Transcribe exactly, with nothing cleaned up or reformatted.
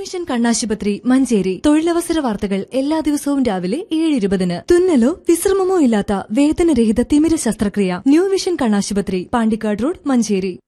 Vision കണ്ണാശുപത്രി മഞ്ചേരി. തൊഴിലവസര വാർത്തകൾ എല്ലാ ദിവസവും രാവിലെ ഏഴ് ഇരുപതിന്. തുന്നലോ വിശ്രമമോ ഇല്ലാത്ത വേദനരഹിത തിമിര ശസ്ത്രക്രിയ. ന്യൂ വിഷൻ കണ്ണാശുപത്രി, പാണ്ടിക്കാട് റോഡ്, മഞ്ചേരി.